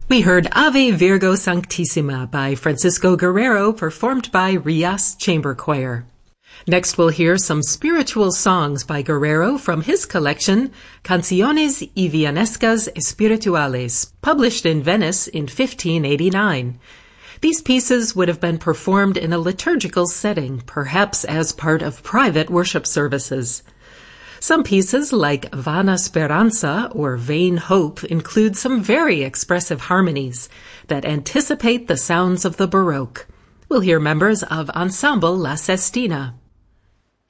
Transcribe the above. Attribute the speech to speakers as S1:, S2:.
S1: We heard Ave Virgo Sanctissima by Francisco Guerrero, performed by Rias Chamber Choir. Next we'll hear some spiritual songs by Guerrero from his collection Canciones y Villanescas Espirituales, published in Venice in 1589. These pieces would have been performed in a liturgical setting, perhaps as part of private worship services. Some pieces, like Vana Speranza or Vain Hope, include some very expressive harmonies that anticipate the sounds of the Baroque. We'll hear members of Ensemble La Sestina.